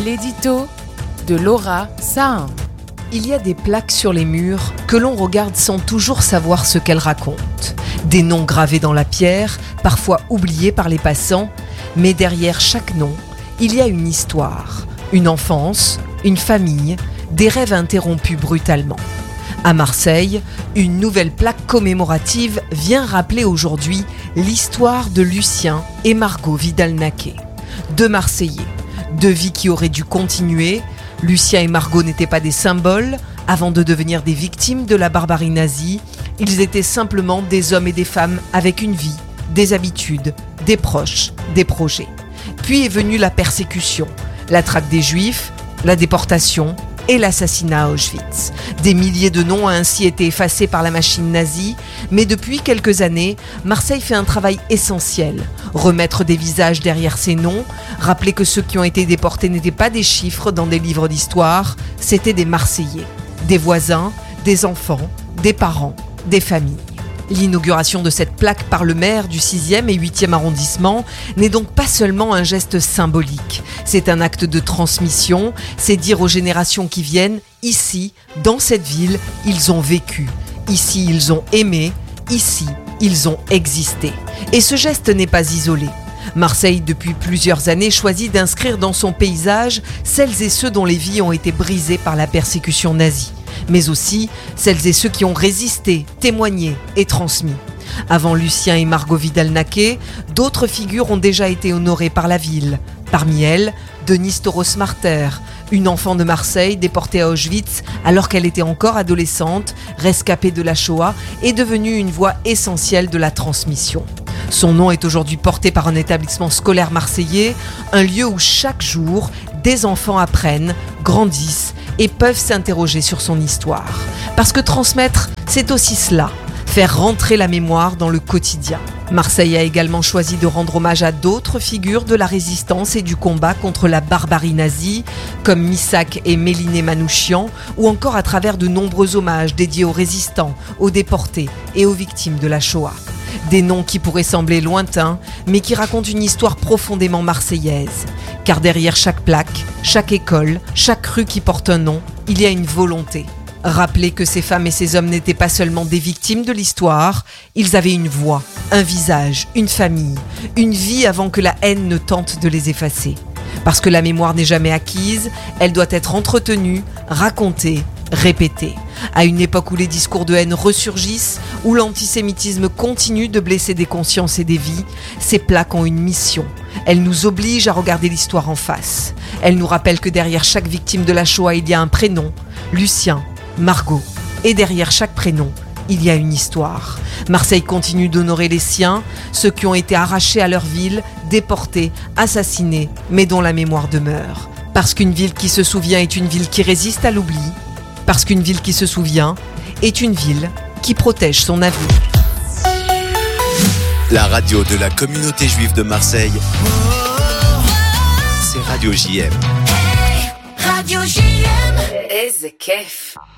L'édito de Laura Sahin. Il y a des plaques sur les murs que l'on regarde sans toujours savoir ce qu'elles racontent. Des noms gravés dans la pierre, parfois oubliés par les passants, mais derrière chaque nom, il y a une histoire, une enfance, une famille, des rêves interrompus brutalement. À Marseille, une nouvelle plaque commémorative vient rappeler aujourd'hui l'histoire de Lucien et Margot Vidal-Naquet. Deux Marseillais, deux vies qui auraient dû continuer. Lucien et Margot n'étaient pas des symboles avant de devenir des victimes de la barbarie nazie. Ils étaient simplement des hommes et des femmes avec une vie, des habitudes, des proches, des projets. Puis est venue la persécution, la traque des Juifs, la déportation et l'assassinat à Auschwitz. Des milliers de noms ont ainsi été effacés par la machine nazie, mais depuis quelques années, Marseille fait un travail essentiel. Remettre des visages derrière ces noms, rappeler que ceux qui ont été déportés n'étaient pas des chiffres dans des livres d'histoire, c'étaient des Marseillais, des voisins, des enfants, des parents, des familles. L'inauguration de cette plaque par le maire du 6e et 8e arrondissement n'est donc pas seulement un geste symbolique. C'est un acte de transmission, c'est dire aux générations qui viennent, ici, dans cette ville, ils ont vécu. Ici, ils ont aimé. Ici, ils ont existé. Et ce geste n'est pas isolé. Marseille, depuis plusieurs années, choisit d'inscrire dans son paysage celles et ceux dont les vies ont été brisées par la persécution nazie, mais aussi celles et ceux qui ont résisté, témoigné et transmis. Avant Lucien et Margot Vidal-Naquet, d'autres figures ont déjà été honorées par la ville. Parmi elles, Denise Toros-Marter, une enfant de Marseille déportée à Auschwitz alors qu'elle était encore adolescente, rescapée de la Shoah, est devenue une voix essentielle de la transmission. Son nom est aujourd'hui porté par un établissement scolaire marseillais, un lieu où chaque jour, des enfants apprennent, grandissent et peuvent s'interroger sur son histoire. Parce que transmettre, c'est aussi cela, faire rentrer la mémoire dans le quotidien. Marseille a également choisi de rendre hommage à d'autres figures de la résistance et du combat contre la barbarie nazie, comme Missak et Méliné Manouchian, ou encore à travers de nombreux hommages dédiés aux résistants, aux déportés et aux victimes de la Shoah. Des noms qui pourraient sembler lointains, mais qui racontent une histoire profondément marseillaise. Car derrière chaque plaque, chaque école, chaque rue qui porte un nom, il y a une volonté. Rappeler que ces femmes et ces hommes n'étaient pas seulement des victimes de l'histoire, ils avaient une voix, un visage, une famille, une vie avant que la haine ne tente de les effacer. Parce que la mémoire n'est jamais acquise, elle doit être entretenue, racontée, répétée. À une époque où les discours de haine ressurgissent, où l'antisémitisme continue de blesser des consciences et des vies, ces plaques ont une mission. Elles nous obligent à regarder l'histoire en face. Elles nous rappellent que derrière chaque victime de la Shoah, il y a un prénom, Lucien, Margot. Et derrière chaque prénom, il y a une histoire. Marseille continue d'honorer les siens, ceux qui ont été arrachés à leur ville, déportés, assassinés, mais dont la mémoire demeure. Parce qu'une ville qui se souvient est une ville qui résiste à l'oubli. Parce qu'une ville qui se souvient est une ville qui protège son avenir. La radio de la communauté juive de Marseille, c'est Radio JM. Radio JM. Eze kef.